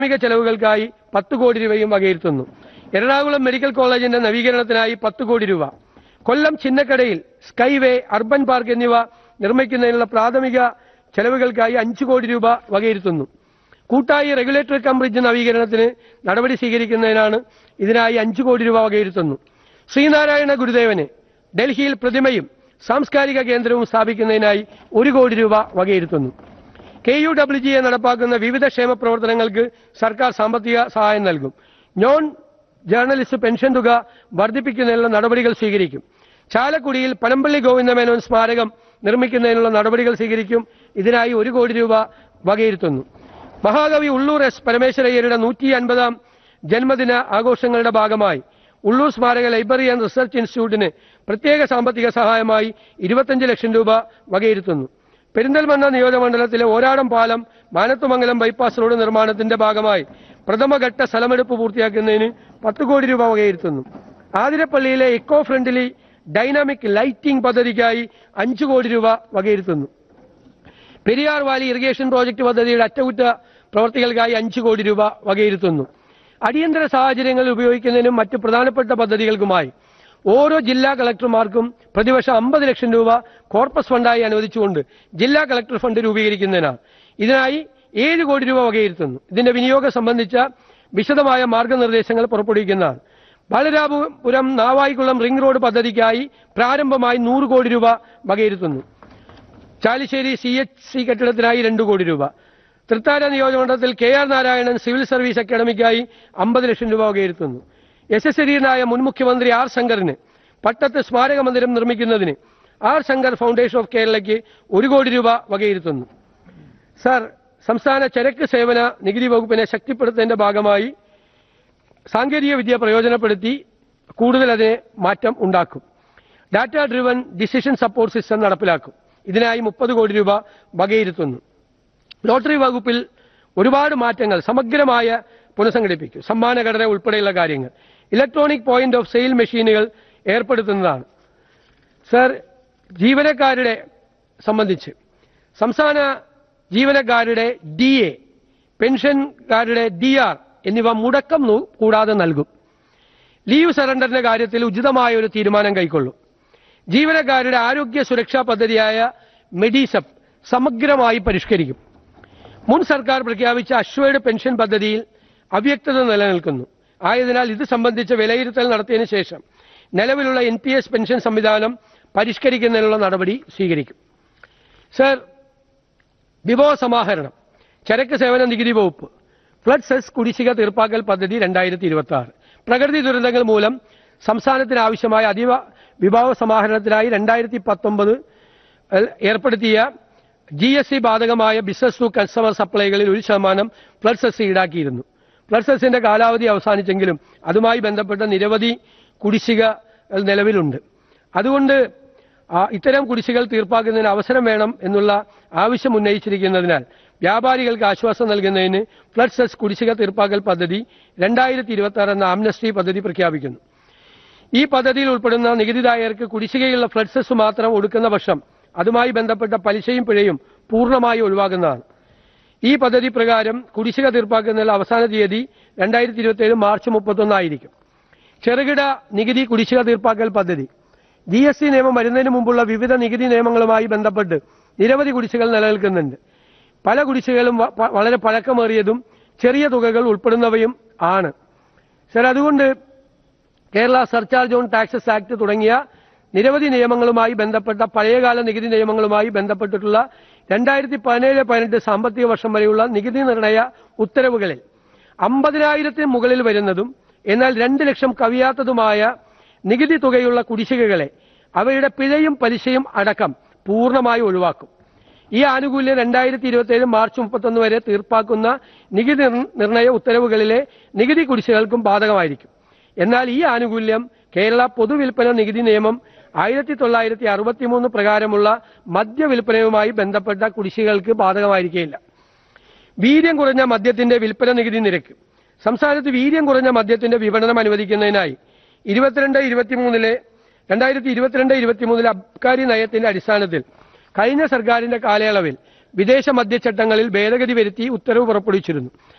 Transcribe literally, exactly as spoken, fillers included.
പ്രാഥമിക ചെലവുകൾക്കായി പത്ത് കോടി രൂപയും വകയിരുത്തുന്നു. എറണാകുളം മെഡിക്കൽ കോളേജിന്റെ നവീകരണത്തിനായി പത്ത് കോടി രൂപ, കൊല്ലം ചിന്നക്കടയിൽ സ്കൈവേ, അർബൻ പാർക്ക് എന്നിവ നിർമ്മിക്കുന്നതിനുള്ള പ്രാഥമിക ചെലവുകൾക്കായി അഞ്ച് കോടി രൂപ വകയിരുത്തുന്നു. കൂട്ടായി റെഗുലേറ്ററി കം ബ്രിഡ്ജ് നവീകരണത്തിന് നടപടി സ്വീകരിക്കുന്നതിനാണ് ഇതിനായി അഞ്ച് കോടി രൂപ വകയിരുത്തുന്നു. ശ്രീനാരായണ ഗുരുദേവന് ഡൽഹിയിൽ പ്രതിമയും സാംസ്കാരിക കേന്ദ്രവും സ്ഥാപിക്കുന്നതിനായി ഒരു കോടി രൂപ വകയിരുത്തുന്നു. K U W G A നടപ്പാക്കുന്ന വിവിധ ക്ഷേമ പ്രവർത്തനങ്ങൾക്ക് സർക്കാർ സാമ്പത്തിക സഹായം നൽകും. നോൺ ജേർണലിസ്റ്റ് പെൻഷൻ തുക വർദ്ധിപ്പിക്കുന്നതിനുള്ള നടപടികൾ സ്വീകരിക്കും. ചാലക്കുടിയിൽ പനമ്പള്ളി ഗോവിന്ദമേനോൻ സ്മാരകം നിർമ്മിക്കുന്നതിനുള്ള നടപടികൾ സ്വീകരിക്കും. ഇതിനായി ഒരു കോടി രൂപ വകയിരുത്തുന്നു. മഹാകവി ഉള്ളൂർ എസ് പരമേശ്വരയ്യരുടെ നൂറ്റി അൻപതാം ജന്മദിന ആഘോഷങ്ങളുടെ ഭാഗമായി ഉള്ളൂർ സ്മാരക ലൈബ്രറി ആൻഡ് റിസർച്ച് ഇൻസ്റ്റിറ്റ്യൂട്ടിന് പ്രത്യേക സാമ്പത്തിക സഹായമായി ഇരുപത്തഞ്ച് ലക്ഷം രൂപ വകയിരുത്തുന്നു. പെരിന്തൽമണ്ണ നിയോജകമണ്ഡലത്തിലെ ഓരാടം പാലം മാനത്തുമംഗലം ബൈപ്പാസ് റോഡ് നിർമ്മാണത്തിന്റെ ഭാഗമായി പ്രഥമഘട്ട സ്ഥലമെടുപ്പ് പൂർത്തിയാക്കുന്നതിന് പത്ത് കോടി രൂപ വകയിരുത്തുന്നു. ആതിരപ്പള്ളിയിലെ ഇക്കോ ഫ്രണ്ട്ലി ഡൈനാമിക് ലൈറ്റിംഗ് പദ്ധതിക്കായി അഞ്ചു കോടി രൂപ വകയിരുത്തുന്നു. പെരിയാർ വാലി ഇറിഗേഷൻ പ്രോജക്ട് പദ്ധതിയുടെ അറ്റകുറ്റ പ്രവർത്തികൾക്കായി അഞ്ചു കോടി രൂപ വകയിരുത്തുന്നു. അടിയന്തര സാഹചര്യങ്ങളിൽ ഉപയോഗിക്കുന്നതിനും മറ്റ് പ്രധാനപ്പെട്ട പദ്ധതികൾക്കുമായി ഓരോ ജില്ലാ കളക്ടർമാർക്കും പ്രതിവർഷം അമ്പത് ലക്ഷം രൂപ കോർപ്പസ് ഫണ്ടായി അനുവദിച്ചുകൊണ്ട് ജില്ലാ കളക്ടർ ഫണ്ട് രൂപീകരിക്കുന്നതിനാണ്. ഇതിനായി ഏഴ് കോടി രൂപ വകയിരുത്തുന്നു. ഇതിന്റെ വിനിയോഗം സംബന്ധിച്ച വിശദമായ മാർഗനിർദ്ദേശങ്ങൾ പുറപ്പെടുവിക്കുന്നതാണ്. ബാലരാമപുരം നാവായിക്കുളം റിംഗ് റോഡ് പദ്ധതിക്കായി പ്രാരംഭമായി നൂറ് കോടി രൂപ വകയിരുത്തുന്നു. ചാലിശ്ശേരി സി എച്ച് സി കെട്ടിടത്തിനായി രണ്ട് കോടി രൂപ. Thrithala നിയോജകമണ്ഡലത്തിൽ K R Narayanan civil service അക്കാദമിക്കായി അമ്പത് ലക്ഷം രൂപ വകയിരുത്തുന്നു. യശസ്വരീയനായ മുൻ മുഖ്യമന്ത്രി ആർ ശങ്കറിന് പട്ടത്ത് സ്മാരക മന്ദിരം നിർമ്മിക്കുന്നതിന് ആർ ശങ്കർ ഫൗണ്ടേഷൻ ഓഫ് കേരളയ്ക്ക് ഒരു കോടി രൂപ വകയിരുത്തുന്നു. സർ, സംസ്ഥാന ചരക്ക് സേവന നികുതി വകുപ്പിനെ ശക്തിപ്പെടുത്തുന്നതിന്റെ ഭാഗമായി സാങ്കേതിക വിദ്യ പ്രയോജനപ്പെടുത്തി കൂടുതൽ അതിനെ മാറ്റം ഉണ്ടാക്കും. Data driven decision support system നടപ്പിലാക്കും. ഇതിനായി മുപ്പത് കോടി രൂപ വകയിരുത്തുന്നു. ലോട്ടറി വകുപ്പിൽ ഒരുപാട് മാറ്റങ്ങൾ സമഗ്രമായ പുനഃസംഘടിപ്പിക്കും. സമ്മാനഘടന ഉൾപ്പെടെയുള്ള കാര്യങ്ങൾ. ഇലക്ട്രോണിക് പോയിന്റ് ഓഫ് സെയിൽ മെഷീനുകൾ ഏർപ്പെടുത്തുന്നതാണ്. സർ, ജീവനക്കാരുടെ സംബന്ധിച്ച് സംസ്ഥാന ജീവനക്കാരുടെ ഡി എ, പെൻഷൻകാരുടെ ഡി ആർ എന്നിവ മുടക്കം കൂടാതെ നൽകും. ലീവ് സറണ്ടറിന്റെ കാര്യത്തിൽ ഉചിതമായ ഒരു തീരുമാനം കൈക്കൊള്ളും. ജീവനക്കാരുടെ ആരോഗ്യ സുരക്ഷാ പദ്ധതിയായ മെഡിസെപ് സമഗ്രമായി പരിഷ്കരിക്കും. മുൻ സർക്കാർ പ്രഖ്യാപിച്ച അശ്വേഡ് പെൻഷൻ പദ്ധതിയിൽ അവ്യക്തത നിലനിൽക്കുന്നു. ആയതിനാൽ ഇത് സംബന്ധിച്ച വിലയിരുത്തൽ നടത്തിയതിനു ശേഷം നിലവിലുള്ള എൻ പി എസ് പെൻഷൻ സംവിധാനം പരിഷ്കരിക്കുന്നതിനുള്ള നടപടി സ്വീകരിക്കും. സർ, വിഭവ സമാഹരണം, ചരക്ക് സേവന നികുതി വകുപ്പ് ഫ്ലഡ് സെസ് കുടിശ്ശിക തീർപ്പാക്കൽ പദ്ധതി രണ്ടായിരത്തി ഇരുപത്തി ആറ് പ്രകൃതി ദുരന്തങ്ങൾ മൂലം സംസ്ഥാനത്തിന് ആവശ്യമായ അതീവ വിഭവ സമാഹരണത്തിനായി രണ്ടായിരത്തി പത്തൊമ്പത് ഏർപ്പെടുത്തിയ ജി എസ് ടി ബാധകമായ ബിസിനസ് ടു കൺസ്യൂമർ സപ്ലൈകളിൽ ഒരു ശതമാനം ഫ്ലഡ് സെസ് ഈടാക്കിയിരുന്നു. ഫ്ലഡ് സെസിന്റെ കാലാവധി അവസാനിച്ചെങ്കിലും അതുമായി ബന്ധപ്പെട്ട നിരവധി കുടിശ്ശിക നിലവിലുണ്ട്. അതുകൊണ്ട് ഇത്തരം കുടിശ്ശികൾ തീർപ്പാക്കുന്നതിന് അവസരം വേണം എന്നുള്ള ആവശ്യം ഉന്നയിച്ചിരിക്കുന്നതിനാൽ വ്യാപാരികൾക്ക് ആശ്വാസം നൽകുന്നതിന് ഫ്ലഡ് സെസ് കുടിശ്ശിക തീർപ്പാക്കൽ പദ്ധതി രണ്ടായിരത്തി ഇരുപത്തി ആറ് എന്ന ആംനസ്റ്റി പദ്ധതി പ്രഖ്യാപിക്കുന്നു. ഈ പദ്ധതിയിൽ ഉൾപ്പെടുന്ന നികുതിദായകർക്ക് കുടിശ്ശികയുള്ള ഫ്ലഡ് സെസ് മാത്രം ഒടുക്കുന്ന പക്ഷം അതുമായി ബന്ധപ്പെട്ട പലിശയും പിഴയും പൂർണ്ണമായി ഒഴിവാക്കുന്നതാണ്. ഈ പദ്ധതി പ്രകാരം കുടിശ്ശിക തീർപ്പാക്കുന്നതിനുള്ള അവസാന തീയതി രണ്ടായിരത്തി ഇരുപത്തി ഏഴ് മാർച്ച് മുപ്പത്തൊന്നായിരിക്കും. ചെറുകിട നികുതി കുടിശ്ശിക തീർപ്പാക്കൽ പദ്ധതി ജി എസ് ടി നിയമം വരുന്നതിന് മുമ്പുള്ള വിവിധ നികുതി നിയമങ്ങളുമായി ബന്ധപ്പെട്ട് നിരവധി കുടിശ്ശികൾ നിലനിൽക്കുന്നുണ്ട്. പല കുടിശ്ശികളും വളരെ പഴക്കമേറിയതും ചെറിയ തുകകൾ ഉൾപ്പെടുന്നവയും ആണ്. സർ, അതുകൊണ്ട് Kerala surcharge on taxes act തുടങ്ങിയ നിരവധി നിയമങ്ങളുമായി ബന്ധപ്പെട്ട പഴയകാല നികുതി നിയമങ്ങളുമായി ബന്ധപ്പെട്ടിട്ടുള്ള രണ്ടായിരത്തി പതിനേഴ് പതിനെട്ട് സാമ്പത്തിക വർഷം വരെയുള്ള നികുതി നിർണയ ഉത്തരവുകളിൽ അമ്പതിനായിരത്തിന് മുകളിൽ വരുന്നതും എന്നാൽ രണ്ട് ലക്ഷം കവിയാത്തതുമായ നികുതി തുകയുള്ള കുടിശ്ശികകളെ അവയുടെ പിഴയും പലിശയും അടക്കം പൂർണ്ണമായി ഒഴിവാക്കും. ഈ ആനുകൂല്യം രണ്ടായിരത്തി ഇരുപത്തി ഏഴ് മാർച്ച് മുപ്പത്തൊന്ന് വരെ തീർപ്പാക്കുന്ന നികുതി നിർണയ ഉത്തരവുകളിലെ നികുതി കുടിശ്ശികകൾക്കും ബാധകമായിരിക്കും. എന്നാൽ ഈ ആനുകൂല്യം കേരള പൊതുവിൽപ്പന നികുതി നിയമം ആയിരത്തി തൊള്ളായിരത്തി അറുപത്തി മൂന്ന് പ്രകാരമുള്ള മദ്യവിൽപ്പനയുമായി ബന്ധപ്പെട്ട കുടിശ്ശികൾക്ക് ബാധകമായിരിക്കില്ല. വീര്യം കുറഞ്ഞ മദ്യത്തിന്റെ വിൽപ്പന നികുതി നിരക്ക്. സംസ്ഥാനത്ത് വീര്യം കുറഞ്ഞ മദ്യത്തിന്റെ വിപണനം അനുവദിക്കുന്നതിനായി ഇരുപത്തിരണ്ട് ഇരുപത്തിമൂന്നിലെ രണ്ടായിരത്തി ഇരുപത്തിരണ്ട് ഇരുപത്തിമൂന്നിലെ അബ്കാരി നയത്തിന്റെ അടിസ്ഥാനത്തിൽ കഴിഞ്ഞ സർക്കാരിന്റെ കാലയളവിൽ വിദേശ മദ്യചട്ടങ്ങളിൽ ഭേദഗതി വരുത്തി ഉത്തരവ് പുറപ്പെടുവിച്ചിരുന്നു.